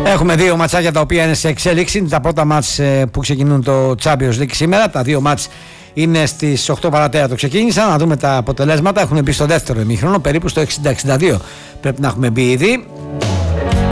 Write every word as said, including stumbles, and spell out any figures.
Έχουμε δύο ματσάκια τα οποία είναι σε εξέλιξη. Τα πρώτα μάτς που ξεκινούν το Champions League σήμερα. Τα δύο μάτς είναι στις οκτώ παρατέταρτο ξεκίνησαν. Να δούμε τα αποτελέσματα. Έχουν μπει στο δεύτερο ημίχρονο, περίπου στο εξήντα εξήντα δύο πρέπει να έχουμε μπει ήδη.